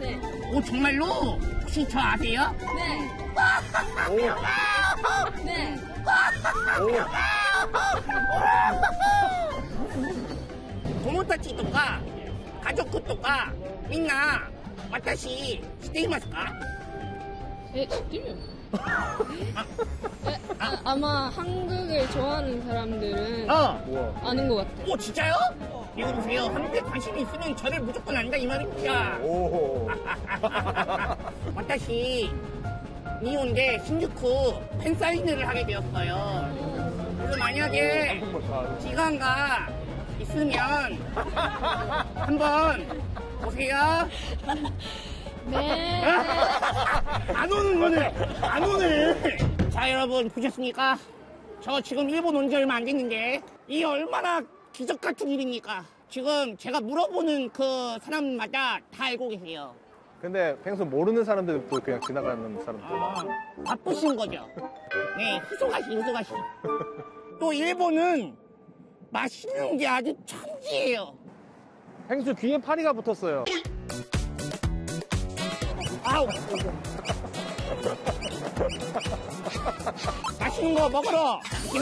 네. 오, 정말로? 혹시 저 아세요? 네. 네. 友達とか家族とかみんな私知っていますか? 知ってるよ. 아마 한국을 좋아하는 사람들은 아는 것 같아요. 오, 진짜요? 이거 보세요. 한국에 관심이 있으면 저를 무조건 안다 이 말입니다. 오. 私 니온데 신주쿠 팬사인회를 하게 되었어요. 그래서 만약에 시간가 있으면 한번 오세요. 네. 안 오는 거네. 안 오네. 자, 여러분 보셨습니까? 저 지금 일본 온 지 얼마 안 됐는데 이 얼마나 기적 같은 일입니까? 지금 제가 물어보는 그 사람마다 다 알고 계세요. 근데 펭수 모르는 사람들도 그냥 지나가는 사람들. 바쁘신 거죠. 네, 희소가시. 또 일본은 맛있는 게 아주 천지예요. 펭수 귀에 파리가 붙었어요. 아우. 맛있는 거 먹으러